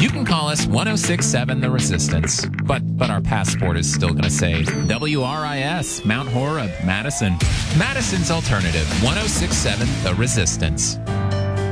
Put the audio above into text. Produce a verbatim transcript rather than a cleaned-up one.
You can call us one oh six seven The Resistance, but but our passport is still going to say W R I S, Mount Horeb, Madison. Madison's alternative, one oh six seven The Resistance.